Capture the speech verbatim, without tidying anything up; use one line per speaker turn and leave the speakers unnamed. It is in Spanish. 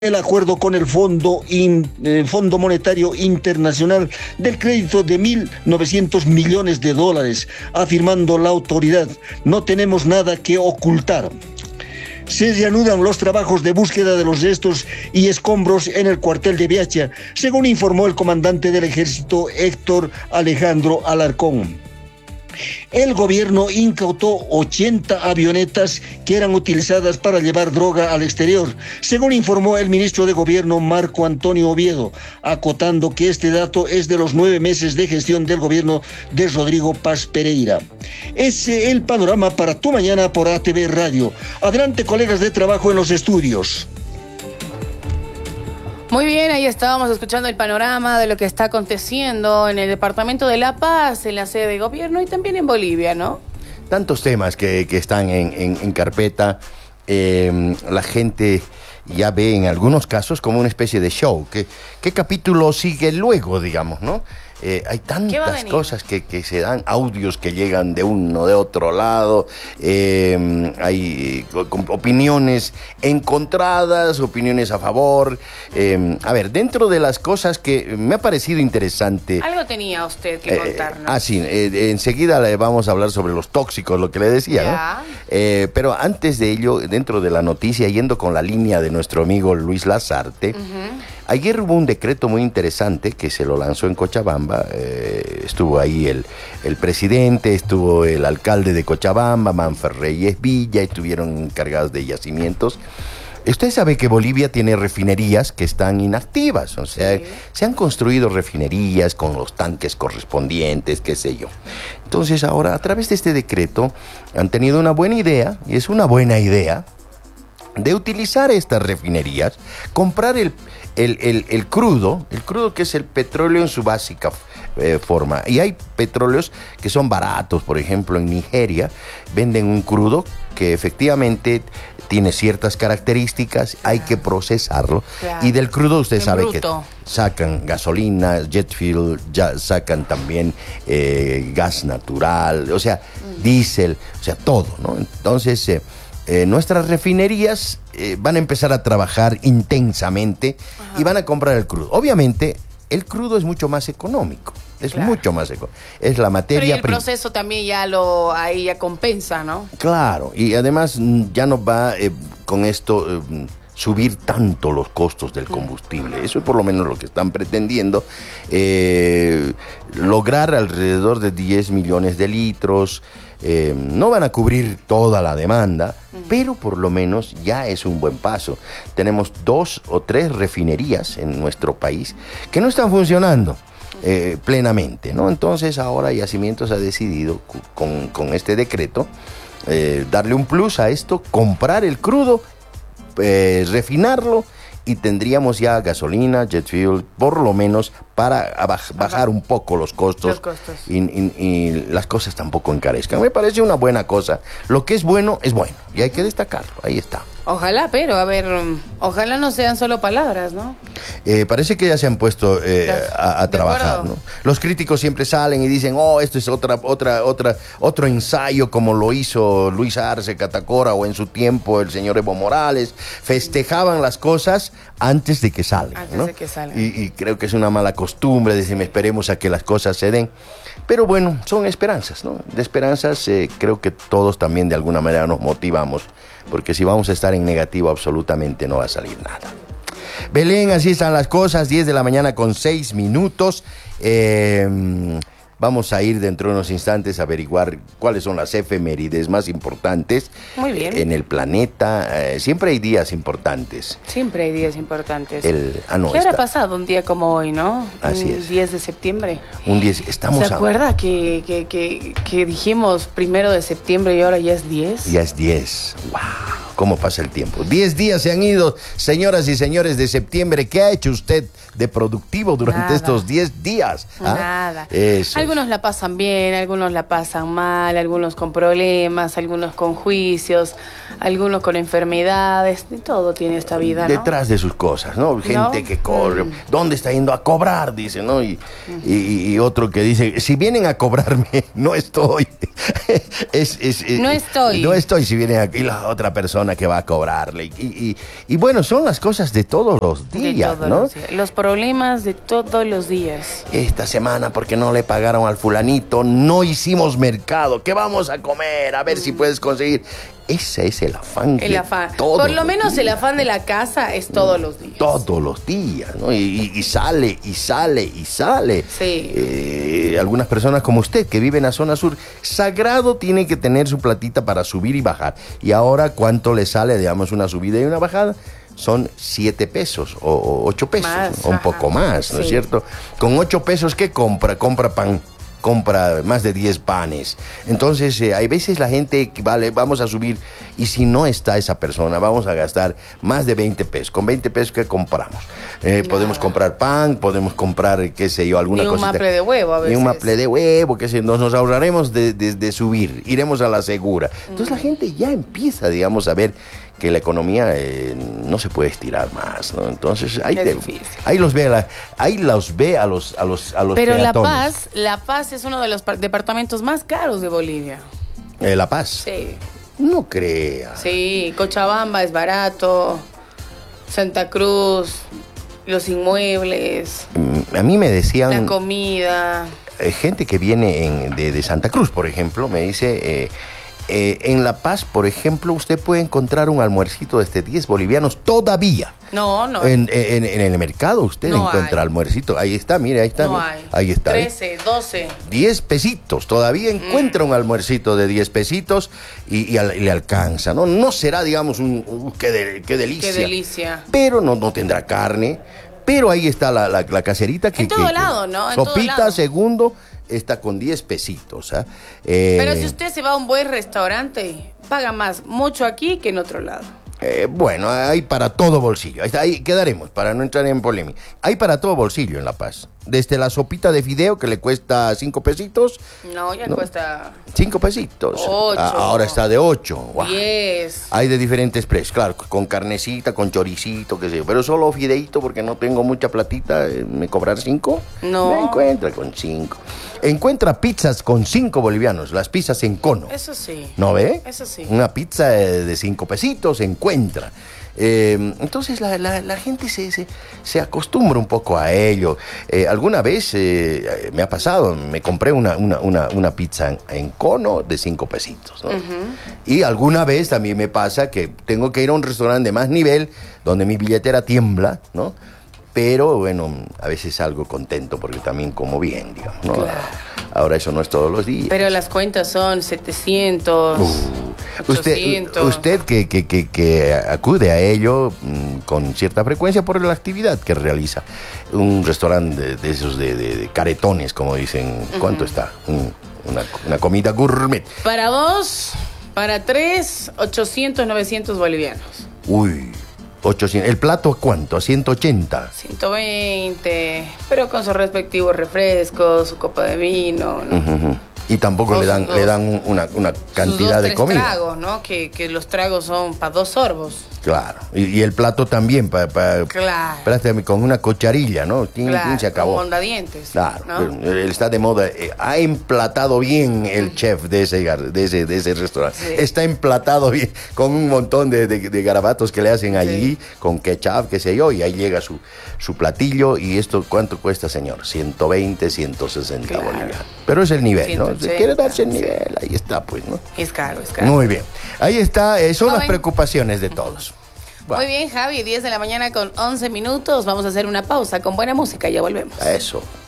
el acuerdo con el Fondo, In, eh, Fondo Monetario Internacional del crédito de mil novecientos millones de dólares, afirmando la autoridad: no tenemos nada que ocultar. Se reanudan los trabajos de búsqueda de los restos y escombros en el cuartel de Viacha, según informó el comandante del ejército Héctor Alejandro Alarcón. El gobierno incautó ochenta avionetas que eran utilizadas para llevar droga al exterior, según informó el ministro de Gobierno Marco Antonio Oviedo, acotando que este dato es de los nueve meses de gestión del gobierno de Rodrigo Paz Pereira. Ese es el panorama para tu mañana por A T V Radio. Adelante, colegas de trabajo en los estudios.
Muy bien, ahí estábamos escuchando el panorama de lo que está aconteciendo en el departamento de La Paz, en la sede de gobierno y también en Bolivia, ¿no?
Tantos temas que, que están en, en, en carpeta. Eh, la gente ya ve en algunos casos como una especie de show. ¿Qué, qué capítulo sigue luego, digamos, no? Eh, hay tantas cosas que, que se dan, audios que llegan de uno, de otro lado, eh, hay eh, opiniones encontradas, opiniones a favor. Eh, a ver, dentro de las cosas que me ha parecido interesante...
Algo tenía usted que contarnos.
Eh, ah, sí, eh, enseguida le vamos a hablar sobre los tóxicos, lo que le decía, ¿no? Eh, pero antes de ello, dentro de la noticia, yendo con la línea de nuestro amigo Luis Lazarte, uh-huh. Ayer hubo un decreto muy interesante que se lo lanzó en Cochabamba. Eh, estuvo ahí el, el presidente, estuvo el alcalde de Cochabamba, Manfer Reyes Villa, estuvieron encargados de yacimientos. Usted sabe que Bolivia tiene refinerías que están inactivas, o sea, sí. Se han construido refinerías con los tanques correspondientes, qué sé yo. Entonces ahora, a través de este decreto, han tenido una buena idea, y es una buena idea, de utilizar estas refinerías, comprar el... El, el, el crudo, el crudo que es el petróleo en su básica eh, forma. Y hay petróleos que son baratos, por ejemplo en Nigeria venden un crudo que efectivamente tiene ciertas características, hay que procesarlo. Claro. Y del crudo usted en sabe bruto. Que sacan gasolina, jet fuel, ya sacan también eh, gas natural, o sea, mm. diésel, o sea, todo, ¿no? Entonces... Eh, Eh, nuestras refinerías eh, van a empezar a trabajar intensamente. Ajá. Y van a comprar el crudo. Obviamente, el crudo es mucho más económico. Es claro. mucho más económico. Es la materia prima. Pero el
proceso también ya lo ahí ya compensa, ¿no?
Claro. Y además ya no va eh, con esto eh, subir tanto los costos del combustible. Eso es por lo menos lo que están pretendiendo. Eh, lograr alrededor de diez millones de litros. Eh, no van a cubrir toda la demanda, uh-huh. pero por lo menos ya es un buen paso. Tenemos dos o tres refinerías en nuestro país que no están funcionando eh, plenamente, ¿no? Entonces ahora Yacimientos ha decidido con, con este decreto eh, darle un plus a esto, comprar el crudo, eh, refinarlo y tendríamos ya gasolina, jet fuel, por lo menos para baj- bajar un poco los costos,
los costos.
Y, y, y las cosas tampoco encarezcan. Me parece una buena cosa. Lo que es bueno, es bueno. Y hay que destacarlo. Ahí está.
Ojalá, pero a ver, ojalá no sean solo palabras, ¿no?
Eh, parece que ya se han puesto eh, a, a trabajar, ¿no? Los críticos siempre salen y dicen, oh, esto es otra, otra, otra, otro ensayo como lo hizo Luis Arce Catacora o en su tiempo el señor Evo Morales. Festejaban las cosas antes de que salgan,
antes
¿no?
de que salgan.
Y, y creo que es una mala costumbre, decir, esperemos a que las cosas se den. Pero bueno, son esperanzas, ¿no? De esperanzas eh, creo que todos también de alguna manera nos motivamos, porque si vamos a estar en negativo absolutamente no va a salir nada. Belén, así están las cosas, diez de la mañana con seis minutos. Eh, vamos a ir dentro de unos instantes a averiguar cuáles son las efemérides más importantes.
Muy bien.
En el planeta. Eh, siempre hay días importantes.
Siempre hay días importantes.
El, ah, no,
¿Qué habrá
está.
pasado un día como hoy, no?
Así
un
es.
diez de septiembre.
Un diez, estamos
¿Se
a...
acuerda que, que, que, que dijimos primero de septiembre y ahora ya es diez?
Ya es diez. ¡Wow! ¿Cómo pasa el tiempo? Diez días se han ido, señoras y señores, de septiembre. ¿Qué ha hecho usted de productivo durante
Nada.
estos diez días? ¿Ah?
Nada.
Eso.
Algunos la pasan bien, algunos la pasan mal, algunos con problemas, algunos con juicios, algunos con enfermedades. De todo tiene esta vida, ¿no?
Detrás de sus cosas, ¿no? Gente ¿No? que corre. Mm. ¿Dónde está yendo a cobrar? Dice, ¿no? Y, mm. y, y otro que dice, si vienen a cobrarme, no estoy. es, es, es,
no estoy.
No estoy si vienen aquí. Y la otra persona persona que va a cobrarle. Y, y, y bueno, son las cosas de todos los días,
todos
¿no?
Los, días. Los problemas de todos los días.
Esta semana, porque no le pagaron al fulanito, no hicimos mercado. ¿Qué vamos a comer? A ver mm. si puedes conseguir. Ese es el afán.
El afán. Por lo menos
días.
El afán de la casa es todos los días.
Todos los días, ¿no? Y, y sale, y sale, y sale.
Sí.
Eh, algunas personas como usted, que vive en la zona sur, sagrado tiene que tener su platita para subir y bajar. Y ahora, ¿cuánto le sale, digamos, una subida y una bajada? Son siete pesos o, o ocho pesos,
más,
o un
ajá.
poco más, ¿no
sí.
es cierto? Con ocho pesos, ¿qué compra? Compra pan. Compra más de diez panes. Entonces, eh, hay veces la gente que vale, vamos a subir, y si no está esa persona, vamos a gastar más de veinte pesos. Con veinte pesos, ¿qué compramos? Eh, podemos comprar pan, podemos comprar, qué sé yo, alguna cosa.
Ni un
cosita.
maple de huevo, a veces.
Ni un maple de huevo, que se, nos, nos ahorraremos de, de, de subir, iremos a la segura. Entonces, mm. la gente ya empieza, digamos, a ver que la economía eh, no se puede estirar más, ¿no? Entonces ahí, te, ahí los ve a la, ahí los ve a los a los a los
Pero
peatones.
La Paz, La Paz es uno de los departamentos más caros de Bolivia.
Eh, La Paz.
Sí.
No crea.
Sí, Cochabamba es barato, Santa Cruz, los inmuebles,
a mí me decían
la comida.
Eh, gente que viene en, de, de Santa Cruz, por ejemplo, me dice eh, Eh, en La Paz, por ejemplo, usted puede encontrar un almuercito de este diez bolivianos todavía.
No, no.
En, en, en el mercado usted no encuentra hay. almuercito. Ahí está, mire, ahí está.
No
mire.
hay.
Ahí está.
trece, doce.
diez pesitos. Todavía encuentra mm. un almuercito de diez pesitos y, y, al, y le alcanza, ¿no? No será, digamos, un... Uh, qué, de, qué delicia.
Qué delicia.
Pero no, no tendrá carne. Pero ahí está la, la, la caserita que...
En todo
que,
lado, ¿no? En
sopita,
todo lado.
segundo... está con diez pesitos. ¿eh? Eh,
Pero si usted se va a un buen restaurante, paga más mucho aquí que en otro lado.
Eh, bueno, hay para todo bolsillo. Ahí, está, ahí quedaremos, para no entrar en polémica. Hay para todo bolsillo en La Paz. Desde la sopita de fideo, que le cuesta cinco pesitos.
No, ya ¿no? cuesta...
Cinco pesitos.
Ocho.
Ah, ahora está de ocho. Wow.
Diez.
Hay de diferentes precios, claro, con carnecita, con choricito, qué sé yo. Pero solo fideito, porque no tengo mucha platita, ¿me cobrar cinco?
No.
Me encuentra con cinco. Encuentra pizzas con cinco bolivianos, las pizzas en cono.
Eso sí.
¿No ve?
Eso sí.
Una pizza de cinco pesitos se encuentra. Eh, entonces la, la, la gente se, se, se acostumbra un poco a ello. Eh, alguna vez eh, me ha pasado, me compré una, una, una, una pizza en, en cono de cinco pesitos, ¿no? Uh-huh. Y alguna vez también me pasa que tengo que ir a un restaurante de más nivel, donde mi billetera tiembla, ¿no? Pero bueno, a veces salgo contento porque también como bien, digamos, ¿no? Claro. Ahora eso no es todos los días.
Pero las cuentas son setecientos, uh, ochocientos.
Usted, usted que, que, que, que acude a ello mmm, con cierta frecuencia por la actividad que realiza. Un restaurante de, de esos de, de, de caretones, como dicen. ¿Cuánto uh-huh. está? Un, una, una comida gourmet.
Para dos, para tres, ochocientos, novecientos bolivianos.
Uy. ochocientos. ¿El plato cuánto? ¿A ciento ochenta?
ciento veinte, pero con sus respectivos refrescos, su copa de vino, ¿no? Uh-huh.
Y tampoco le dan, dos, le dan una, una cantidad
dos,
de comida.
Tragos, ¿no? Que, que los tragos son para dos sorbos.
Claro. Y, y el plato también, para pa,
claro.
con una cucharilla, ¿no? ¿Quién,
claro,
¿quién se acabó?
Con mondadientes.
Claro.
¿no?
Él está de moda. Eh, ha emplatado bien el mm. chef de ese, de ese, de ese restaurante. Sí. Está emplatado bien, con un montón de, de, de garabatos que le hacen allí, sí. con ketchup, qué sé yo, y ahí llega su, su platillo. ¿Y esto cuánto cuesta, señor? ciento veinte, ciento sesenta claro. bolivianos. Pero es el nivel, ciento ochenta, ¿no? Si quiere darse el nivel, sí. ahí está, pues, ¿no?
Es caro, es caro.
Muy bien. Ahí está, eh, son
Joven.
las preocupaciones de todos.
Wow. Muy bien, Javi, diez de la mañana con once minutos. Vamos a hacer una pausa con buena música y ya volvemos.
Eso.